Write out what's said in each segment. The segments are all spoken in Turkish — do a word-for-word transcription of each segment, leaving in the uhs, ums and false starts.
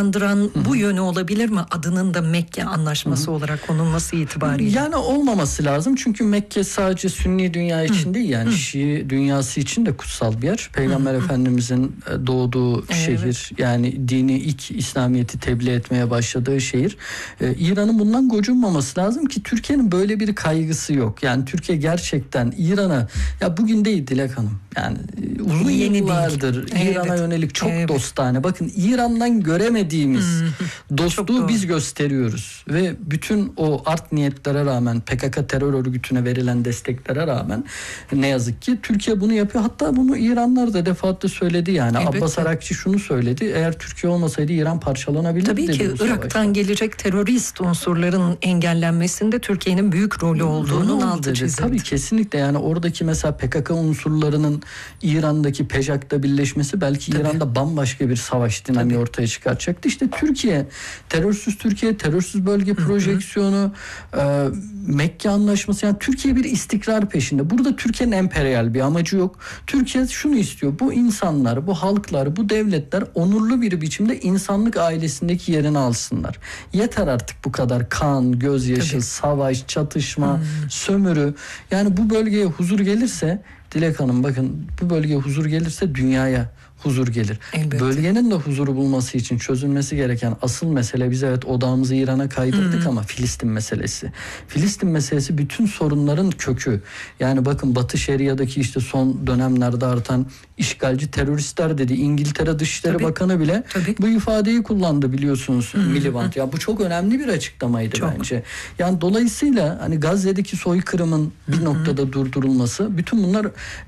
heyecanlandıran Hı-hı. bu yönü olabilir mi? Adının da Mekke Anlaşması Hı-hı. olarak konulması itibariyle. Yani olmaması lazım. Çünkü Mekke sadece Sünni dünya için Hı-hı. değil, yani Hı-hı. Şii dünyası için de kutsal bir yer. Peygamber Hı-hı. Efendimizin doğduğu evet. şehir, yani dini ilk İslamiyet'i tebliğ etmeye başladığı şehir. Ee, İran'ın bundan gocunmaması lazım ki Türkiye'nin böyle bir kaygısı yok. Yani Türkiye gerçekten İran'a, ya bugün değil Dilek Hanım, yani uzun Yeni yıllardır değil. İran'a evet. yönelik çok evet. dostane. Bakın, İran'dan göremediğimiz hmm. dostluğu biz gösteriyoruz ve bütün o art niyetlere rağmen, P K K terör örgütüne verilen desteklere rağmen ne yazık ki Türkiye bunu yapıyor. Hatta bunu İranlar da defaatle söyledi yani. Evet. Abbas Arakçı şunu söyledi: eğer Türkiye olmasaydı İran parçalanabilirdi. Tabii ki Irak'tan gelecek terörist unsurların engellenmesinde Türkiye'nin büyük rolü olduğunun altı çizildi. Tabii kesinlikle, yani oradaki mesela P K K unsurlarının İran'daki PEJAK'ta birleşmesi belki Tabii. İran'da bambaşka bir savaş dinamiği ortaya çıkartacaktı. İşte Türkiye, terörsüz Türkiye, terörsüz bölge projeksiyonu, e, Mekke Anlaşması, yani Türkiye bir istikrar peşinde. Burada Türkiye'nin emperyal bir amacı yok. Türkiye şunu istiyor: bu insanlar, bu halklar, bu devletler onurlu bir biçimde insanlık ailesindeki yerini alsınlar. Yeter artık bu kadar kan, gözyaşı, Tabii. savaş, çatışma, hmm. sömürü. Yani bu bölgeye huzur gelirse Dilek Hanım, bakın, bu bölgeye huzur gelirse dünyaya huzur gelir. Elbette. Bölgenin de huzuru bulması için çözülmesi gereken asıl mesele, biz evet odağımızı İran'a kaydırdık hmm. ama Filistin meselesi. Filistin meselesi bütün sorunların kökü. Yani bakın, Batı Şeria'daki işte son dönemlerde artan işgalci teröristler dedi. İngiltere Dışişleri Tabii. Bakanı bile Tabii. bu ifadeyi kullandı, biliyorsunuz, hmm. Miliband. Ya bu çok önemli bir açıklamaydı çok. bence. Yani dolayısıyla hani Gazze'deki soykırımın bir hmm. noktada durdurulması, bütün bunlar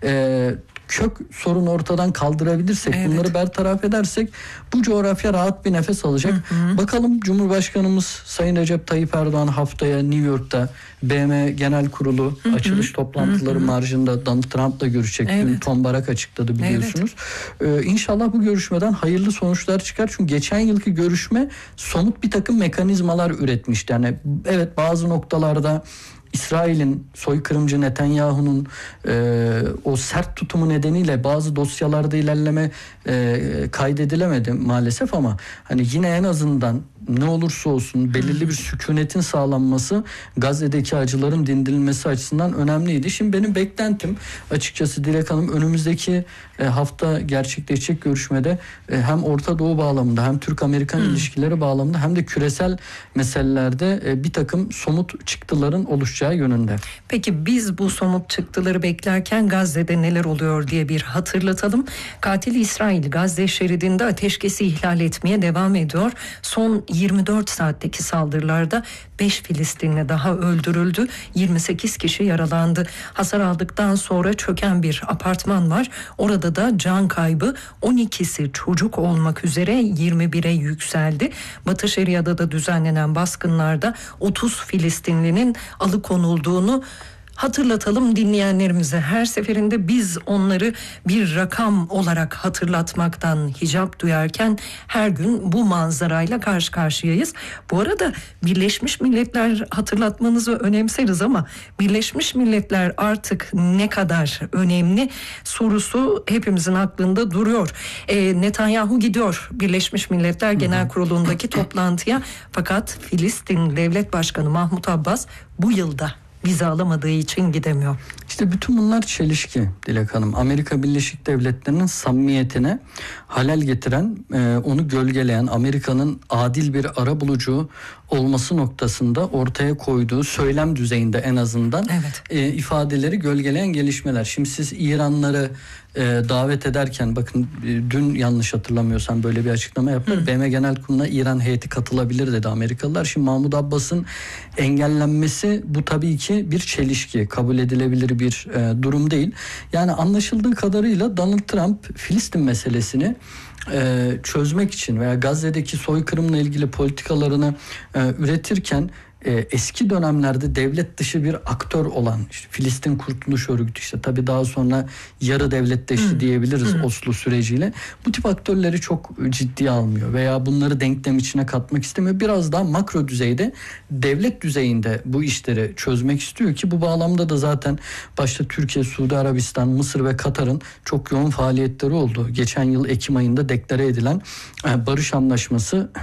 e, kök sorunu ortadan kaldırabilirsek, evet. bunları bertaraf edersek bu coğrafya rahat bir nefes alacak. Hı hı. Bakalım, Cumhurbaşkanımız Sayın Recep Tayyip Erdoğan haftaya New York'ta B M Genel Kurulu hı hı. açılış toplantıları hı hı. marjında Donald Trump'la görüşecek. Evet. Dün Tom Barak açıkladı, biliyorsunuz. Evet. Ee, İnşallah bu görüşmeden hayırlı sonuçlar çıkar. Çünkü geçen yılki görüşme somut bir takım mekanizmalar üretmişti. Yani evet, bazı noktalarda İsrail'in, soykırımcı Netanyahu'nun e, o sert tutumu nedeniyle bazı dosyalarda ilerleme e, kaydedilemedi maalesef, ama hani yine en azından ne olursa olsun belirli bir sükunetin sağlanması, Gazze'deki acıların dindirilmesi açısından önemliydi. Şimdi benim beklentim açıkçası Dilek Hanım, önümüzdeki e, hafta gerçekleşecek görüşmede e, hem Orta Doğu bağlamında, hem Türk-Amerikan hmm. ilişkileri bağlamında, hem de küresel meselelerde e, bir takım somut çıktıların oluşacağı yönünde. Peki biz bu somut çıktıları beklerken Gazze'de neler oluyor diye bir hatırlatalım. Katil İsrail Gazze şeridinde ateşkesi ihlal etmeye devam ediyor. Son yirmi dört saatteki saldırılarda beş Filistinli daha öldürüldü. yirmi sekiz kişi yaralandı. Hasar aldıktan sonra çöken bir apartman var. Orada da can kaybı on ikisi çocuk olmak üzere yirmi bire yükseldi. Batı Şeria'da da düzenlenen baskınlarda otuz Filistinlinin alıkonulduğunu hatırlatalım dinleyenlerimize. Her seferinde biz onları bir rakam olarak hatırlatmaktan hicap duyarken her gün bu manzarayla karşı karşıyayız. Bu arada Birleşmiş Milletler hatırlatmanızı önemseriz ama Birleşmiş Milletler artık ne kadar önemli sorusu hepimizin aklında duruyor. E, Netanyahu gidiyor Birleşmiş Milletler Genel Kurulu'ndaki toplantıya, fakat Filistin Devlet Başkanı Mahmut Abbas bu yılda vize alamadığı için gidemiyor. İşte bütün bunlar çelişki Dilek Hanım. Amerika Birleşik Devletleri'nin samimiyetine halel getiren, onu gölgeleyen, Amerika'nın adil bir arabulucu olması noktasında ortaya koyduğu söylem düzeyinde en azından evet. ifadeleri gölgeleyen gelişmeler. Şimdi siz İranları davet ederken, bakın dün yanlış hatırlamıyorsam böyle bir açıklama yaptılar. B M Genel Kurulu'na İran heyeti katılabilir dedi Amerikalılar. Şimdi Mahmut Abbas'ın engellenmesi, bu tabii ki bir çelişki, kabul edilebilir bir e, durum değil. Yani anlaşıldığı kadarıyla Donald Trump Filistin meselesini e, çözmek için veya Gazze'deki soykırımla ilgili politikalarını e, üretirken Ee, eski dönemlerde devlet dışı bir aktör olan işte Filistin Kurtuluş Örgütü, işte tabii daha sonra yarı devletleşti hmm. diyebiliriz hmm. Oslo süreciyle. Bu tip aktörleri çok ciddiye almıyor veya bunları denklem içine katmak istemiyor. Biraz daha makro düzeyde, devlet düzeyinde bu işleri çözmek istiyor ki bu bağlamda da zaten başta Türkiye, Suudi Arabistan, Mısır ve Katar'ın çok yoğun faaliyetleri oldu. Geçen yıl Ekim ayında deklare edilen barış anlaşması